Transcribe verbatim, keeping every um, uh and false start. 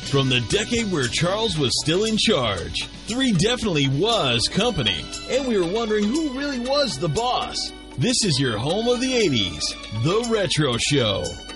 From the decade where Charles was still in charge, Three definitely was company, and we were wondering who really was the boss. This is your home of the eighties, The Retro Show.